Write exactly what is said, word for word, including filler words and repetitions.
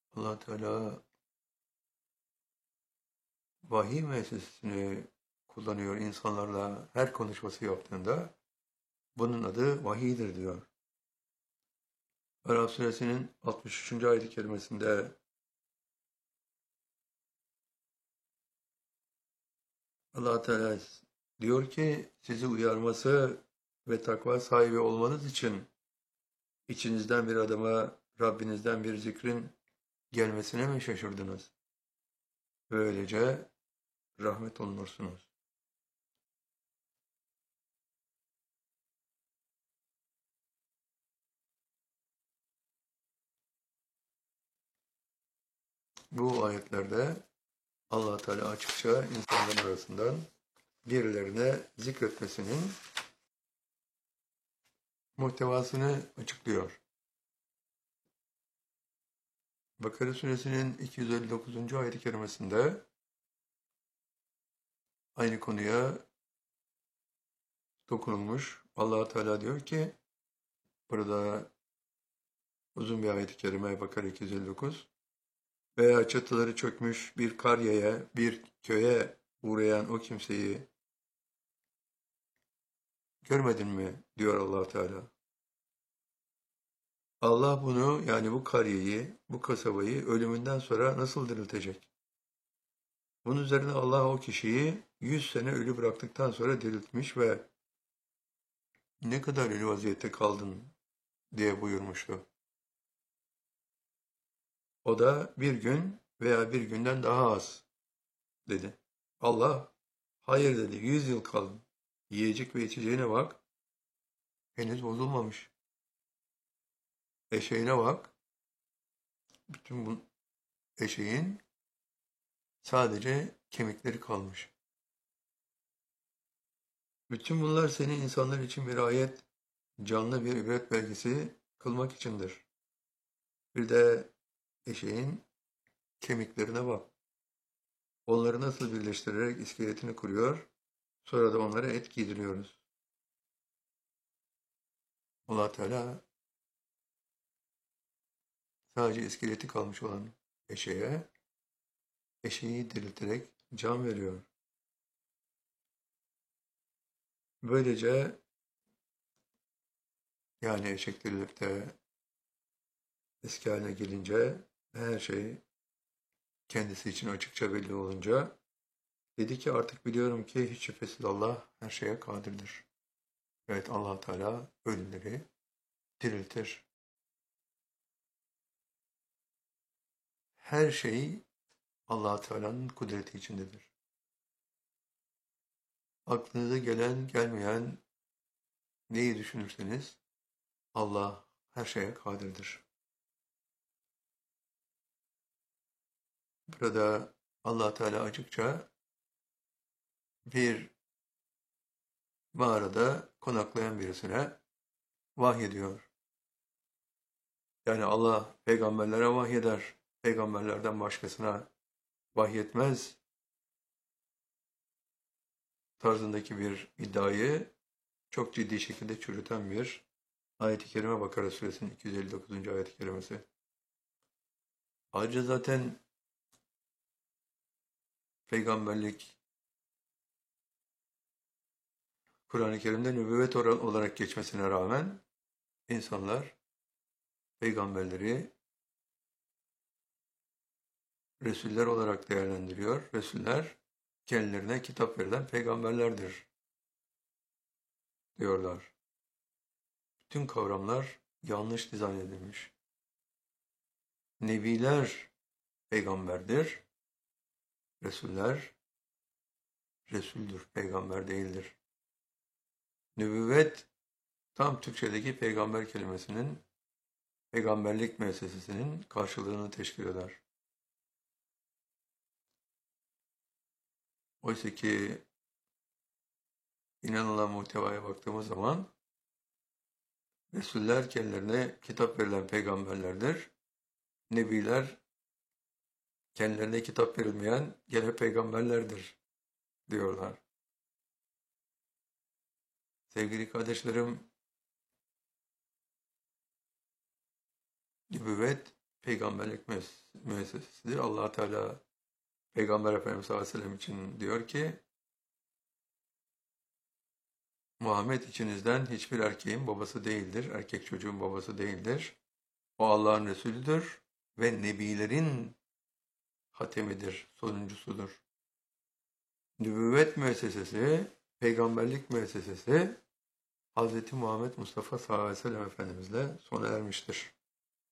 Allah Teala vahiy müessesesini kullanıyor insanlarla her konuşması yaptığında. Bunun adı vahiydir diyor. Araf suresinin altmış üçüncü ayet-i kerimesinde Allah Teala diyor ki sizi uyarması ve takva sahibi olmanız için içinizden bir adama Rabbinizden bir zikrin gelmesine mi şaşırdınız? Böylece rahmet olunursunuz. Bu ayetlerde Allah Teala açıkça insanların arasından birilerine zikretmesinin muhtevasını açıklıyor. Bakara suresinin iki yüz elli dokuzuncu ayet-i kerimesinde aynı konuya dokunulmuş. Allah Teala diyor ki burada uzun bir ayet-i kerime Bakara iki yüz elli dokuz veya çatıları çökmüş bir karyaya, bir köye uğrayan o kimseyi görmedin mi? Diyor Allah Teala. Allah bunu yani bu kariyeyi, bu kasabayı ölümünden sonra nasıl diriltecek? Bunun üzerine Allah o kişiyi yüz sene ölü bıraktıktan sonra diriltmiş ve ne kadar ölü vaziyette kaldın diye buyurmuştu. O da bir gün veya bir günden daha az dedi. Allah hayır dedi, yüz yıl kaldın. Yiyecek ve içeceğine bak, henüz bozulmamış. Eşeğine bak, bütün bu eşeğin sadece kemikleri kalmış. Bütün bunlar seni insanlar için bir ayet, canlı bir ibret belgesi kılmak içindir. Bir de eşeğin kemiklerine bak. Onları nasıl birleştirerek iskeletini kuruyor, sonra da onlara et giydiriyoruz. Allah Teala sadece iskeleti kalmış olan eşeğe, eşeği dirilterek can veriyor. Böylece yani eşek dirilip de eski haline gelince her şey kendisi için açıkça belli olunca dedi ki artık biliyorum ki hiç şüphesiz Allah her şeye kadirdir. Evet Allah Teala ölüleri diriltir. Her şey Allah Teala'nın kudreti içindedir. Aklınıza gelen gelmeyen neyi düşünürseniz Allah her şeye kadirdir. Burada Allah Teala açıkça bir mağarada konaklayan birisine vahyediyor. Yani Allah peygamberlere vahyeder, peygamberlerden başkasına vahyetmez tarzındaki bir iddiayı çok ciddi şekilde çürüten bir ayet-i kerime Bakara suresinin iki yüz elli dokuzuncu ayet-i kerimesi. Ayrıca zaten peygamberlik Kur'an-ı Kerim'de nübüvvet olarak geçmesine rağmen insanlar peygamberleri Resuller olarak değerlendiriyor. Resuller kendilerine kitap verilen peygamberlerdir diyorlar. Bütün kavramlar yanlış dizayn edilmiş. Nebiler peygamberdir. Resuller Resuldür, peygamber değildir. Nübüvvet tam Türkçedeki peygamber kelimesinin peygamberlik müessesesinin karşılığını teşkil eder. Oysa ki inanılan muhtevaya baktığımız zaman Resuller kendilerine kitap verilen peygamberlerdir. Nebiler kendilerine kitap verilmeyen gene peygamberlerdir diyorlar. Sevgili kardeşlerim, nübüvvet peygamberlik müess- müessesesidir. Allah Teala Peygamber Efendimiz sallallahu aleyhi ve sellem için diyor ki Muhammed içinizden hiçbir erkeğin babası değildir. Erkek çocuğun babası değildir. O Allah'ın Resulüdür ve nebilerin hatemidir, sonuncusudur. Nübüvvet müessesesi, peygamberlik müessesesi Hz. Muhammed Mustafa sallallahu aleyhi ve sellem Efendimizle sona ermiştir.